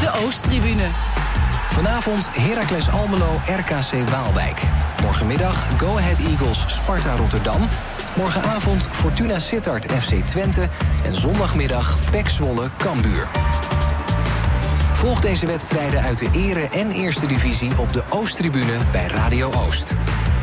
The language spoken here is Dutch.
De Oosttribune. Vanavond Heracles Almelo RKC Waalwijk. Morgenmiddag Go Ahead Eagles Sparta Rotterdam. Morgenavond Fortuna Sittard FC Twente. En zondagmiddag PEC Zwolle Cambuur. Volg deze wedstrijden uit de Ere- en Eerste Divisie op de Oosttribune bij Radio Oost.